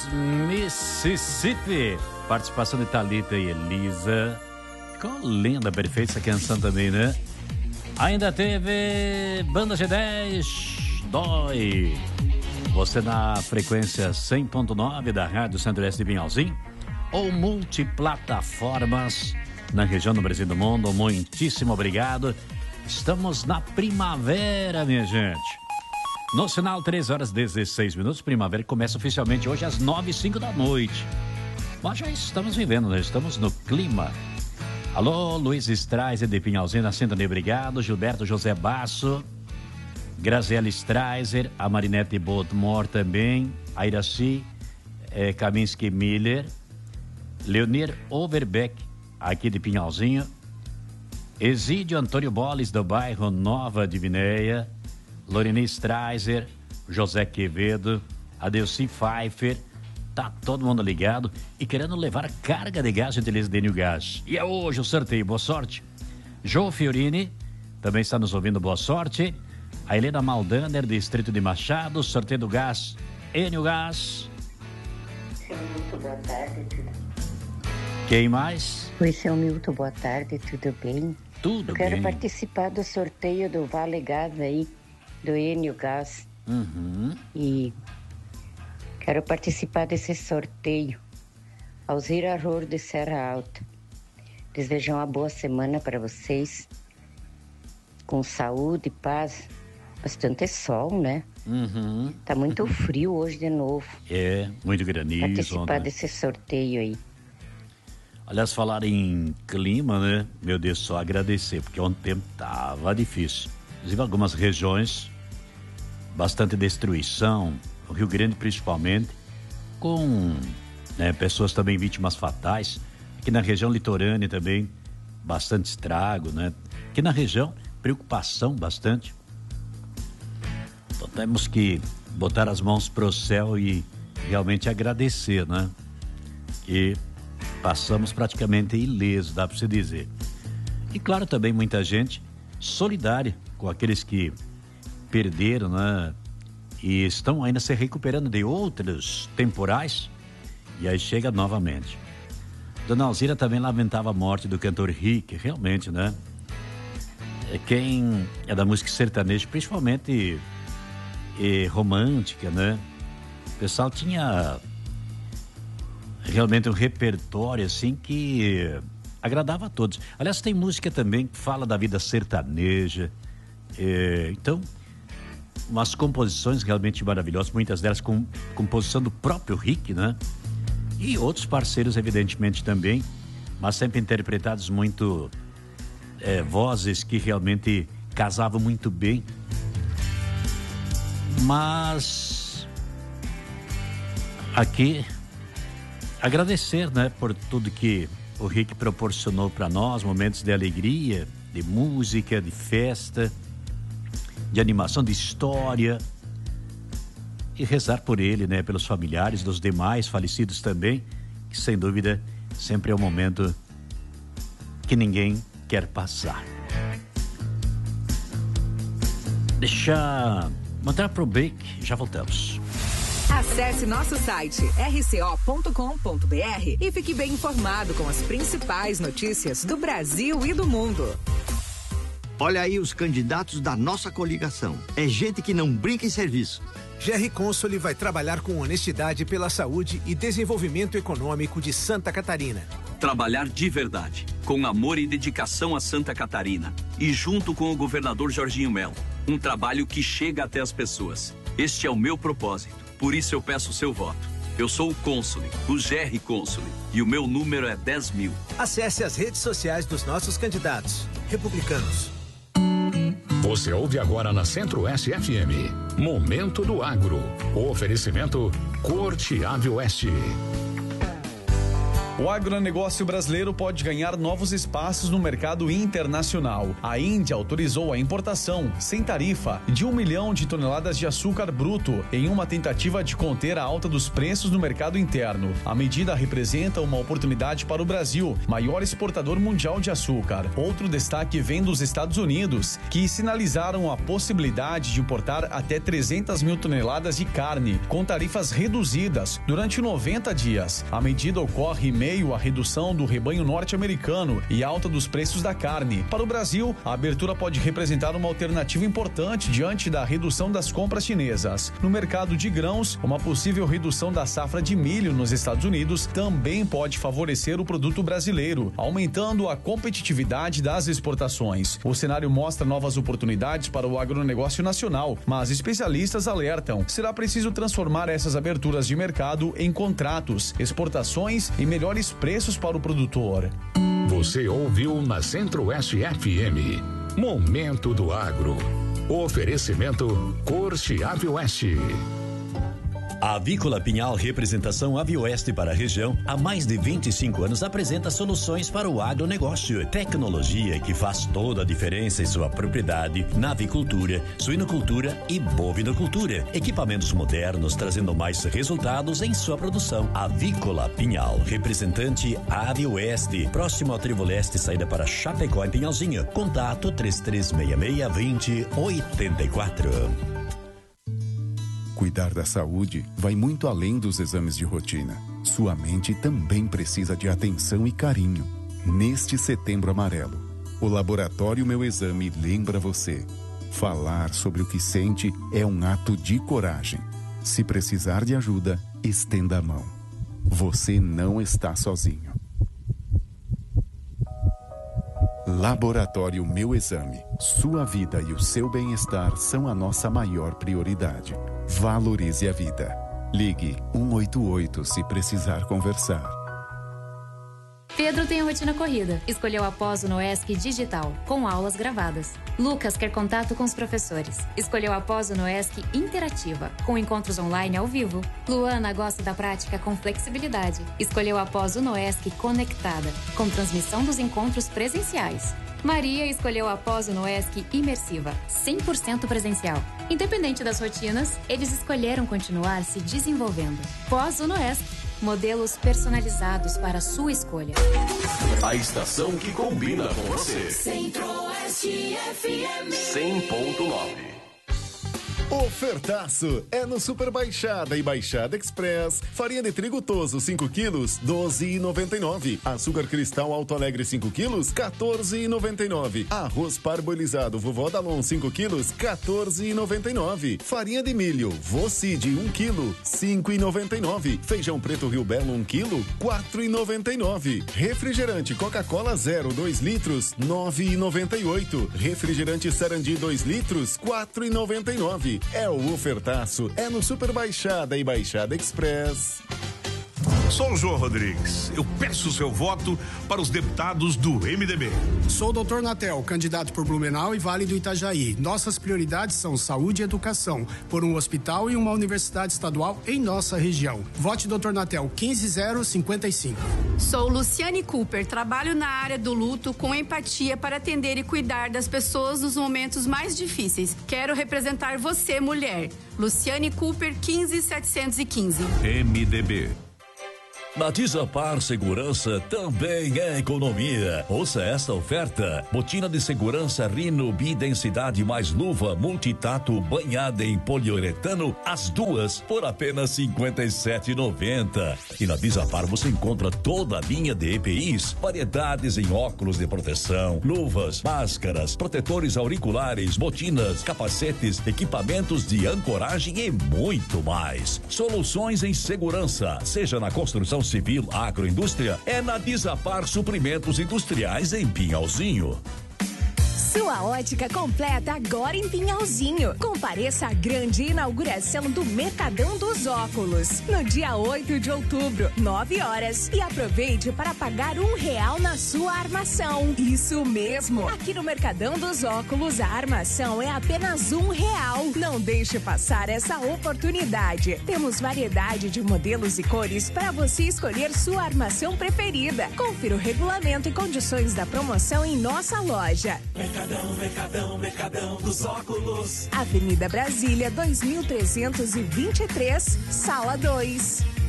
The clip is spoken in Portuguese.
Mississippi. Participação de Thalita e Elisa. Ficou linda, perfeita essa canção também, né? Ainda teve Banda G10, Dói. Você na frequência 100.9 da Rádio Centro-Oeste de Pinhalzinho ou multiplataformas na região do Brasil e do mundo. Muitíssimo obrigado. Estamos na primavera, minha gente. No sinal, 3h16. Primavera começa oficialmente hoje às 9h05 da noite. Nós já estamos vivendo, nós estamos no clima. Alô, Luiz Straiser de Pinhalzinho, na Sintonia, obrigado. Gilberto José Basso, Graziela Straiser, a Marinette Botmore também, a Iraci Kaminski Miller, Leonir Overbeck, aqui de Pinhalzinho, Exídio Antônio Boles, do bairro Nova Divinéia, Loreni Straiser, José Quevedo, Adelci Pfeiffer. Tá todo mundo ligado e querendo levar carga de gás gentileza de Enio Gás. E é hoje o sorteio, boa sorte. João Fiorini também está nos ouvindo, boa sorte. A Helena Maldaner, distrito de Machado, sorteio do gás Enio Gás. Muito boa tarde, tudo. Quem mais? Oi, seu Milton, boa tarde, tudo bem? Tudo Eu quero bem. participar do sorteio do Vale Gás aí, do Enio Gás. E quero participar desse sorteio. Alzira Arroio de Serra Alta. Desejo uma boa semana para vocês. Com saúde, paz, bastante sol, né? Tá muito frio hoje de novo. É, muito granizo. Participar né? desse sorteio aí. Aliás, falar em clima, né? Meu Deus, só agradecer, porque ontem o tempo tava difícil. Inclusive algumas regiões, bastante destruição, o Rio Grande principalmente, com pessoas também vítimas fatais. Aqui na região litorânea também, bastante estrago, né? Aqui na região, preocupação bastante. Então temos que botar as mãos pro céu e realmente agradecer, né? Que passamos praticamente ileso, dá para se dizer. E claro, também muita gente solidária com aqueles que perderam, né? E estão ainda se recuperando de outros temporais. E aí chega novamente. Dona Alzira também lamentava a morte do cantor Rick, realmente, né? Quem é da música sertaneja, principalmente romântica, né? O pessoal tinha realmente um repertório assim que agradava a todos. Aliás, tem música também que fala da vida sertaneja. Então, umas composições realmente maravilhosas, muitas delas com composição do próprio Rick, né? E outros parceiros, evidentemente, também, mas sempre interpretados muito, vozes que realmente casavam muito bem. Mas aqui agradecer, né, por tudo que o Rick proporcionou para nós, momentos de alegria, de música, de festa, de animação, de história, e rezar por ele, né, pelos familiares dos demais falecidos também, que sem dúvida sempre é um momento que ninguém quer passar. Deixa mandar pro break, já voltamos. Acesse nosso site rco.com.br e fique bem informado com as principais notícias do Brasil e do mundo. Olha aí os candidatos da nossa coligação. É gente que não brinca em serviço. GR Consoli vai trabalhar com honestidade pela saúde e desenvolvimento econômico de Santa Catarina. Trabalhar de verdade, com amor e dedicação a Santa Catarina. E junto com o governador Jorginho Melo. Um trabalho que chega até as pessoas. Este é o meu propósito. Por isso eu peço o seu voto. Eu sou o Consoli, o GR Consoli, e o meu número é 10.000. Acesse as redes sociais dos nossos candidatos. Republicanos. Você ouve agora na Centro-Oeste FM. Momento do Agro. O oferecimento Corte Ave Oeste. O agronegócio brasileiro pode ganhar novos espaços no mercado internacional. A Índia autorizou a importação, sem tarifa, de 1 milhão de toneladas de açúcar bruto, em uma tentativa de conter a alta dos preços no mercado interno. A medida representa uma oportunidade para o Brasil, maior exportador mundial de açúcar. Outro destaque vem dos Estados Unidos, que sinalizaram a possibilidade de importar até 300 mil toneladas de carne, com tarifas reduzidas, durante 90 dias. A medida ocorre meio a redução do rebanho norte-americano e alta dos preços da carne. Para o Brasil, a abertura pode representar uma alternativa importante diante da redução das compras chinesas. No mercado de grãos, uma possível redução da safra de milho nos Estados Unidos também pode favorecer o produto brasileiro, aumentando a competitividade das exportações. O cenário mostra novas oportunidades para o agronegócio nacional, mas especialistas alertam: será preciso transformar essas aberturas de mercado em contratos, exportações e melhores preços para o produtor. Você ouviu na Centro-Oeste FM. Momento do Agro. Oferecimento Corte Avioeste. A Avícola Pinhal, representação Avioeste para a região, há mais de 25 anos apresenta soluções para o agronegócio. Tecnologia que faz toda a diferença em sua propriedade na avicultura, suinocultura e bovinocultura. Equipamentos modernos trazendo mais resultados em sua produção. Avícola Pinhal, representante Avioeste, próximo ao Trevo Leste, saída para Chapecó em Pinhalzinho. Contato 3366-2084. Cuidar da saúde vai muito além dos exames de rotina. Sua mente também precisa de atenção e carinho. Neste Setembro Amarelo, o Laboratório Meu Exame lembra você: falar sobre o que sente é um ato de coragem. Se precisar de ajuda, estenda a mão. Você não está sozinho. Laboratório Meu Exame. Sua vida e o seu bem-estar são a nossa maior prioridade. Valorize a vida. Ligue 188 se precisar conversar. Pedro tem a rotina corrida. Escolheu a pós no ESC Digital, com aulas gravadas. Lucas quer contato com os professores. Escolheu a pós no ESC Interativa, com encontros online ao vivo. Luana gosta da prática com flexibilidade. Escolheu a pós no ESC Conectada, com transmissão dos encontros presenciais. Maria escolheu a pós no ESC Imersiva, 100% presencial. Independente das rotinas, eles escolheram continuar se desenvolvendo. Pós no ESC, modelos personalizados para a sua escolha. A estação que combina com você. Centro-Oeste FM 100.9. Ofertaço é no Super Baixada e Baixada Express. Farinha de trigo Toso 5 quilos, R$12,99. Açúcar cristal Alto Alegre 5 quilos, R$14,99. Arroz parboilizado Vovó Dalon 5 quilos, R$14,99. Farinha de milho Vocide 1 quilo, R$5,99. Feijão preto Rio Belo 1 quilo, R$4,99. Refrigerante Coca-Cola Zero 2 litros, R$9,98. Refrigerante Sarandi 2 litros, R$4,99. É o ofertaço, é no Super Baixada e Baixada Express. Sou o João Rodrigues. Eu peço o seu voto para os deputados do MDB. Sou o Dr. Natel, candidato por Blumenau e Vale do Itajaí. Nossas prioridades são saúde e educação, por um hospital e uma universidade estadual em nossa região. Vote Dr. Natel 15055. Sou Luciane Cooper, trabalho na área do luto com empatia para atender e cuidar das pessoas nos momentos mais difíceis. Quero representar você, mulher. Luciane Cooper 15715. MDB. Na Desapar Segurança também é economia. Ouça esta oferta: botina de segurança Rino Bidensidade mais luva multitato banhada em poliuretano, as duas por apenas R$57,90. E na Desapar você encontra toda a linha de EPIs, variedades em óculos de proteção, luvas, máscaras, protetores auriculares, botinas, capacetes, equipamentos de ancoragem e muito mais. Soluções em segurança, seja na construção civil, agroindústria, é na Desapar Suprimentos Industriais em Pinhalzinho. Sua ótica completa agora em Pinhalzinho. Compareça à grande inauguração do Mercadão dos Óculos, no dia 8 de outubro, 9 horas. E aproveite para pagar R$1 na sua armação. Isso mesmo! Aqui no Mercadão dos Óculos, a armação é apenas R$1. Não deixe passar essa oportunidade. Temos variedade de modelos e cores para você escolher sua armação preferida. Confira o regulamento e condições da promoção em nossa loja. Mercadão dos Óculos. Avenida Brasília, 2323, Sala 2.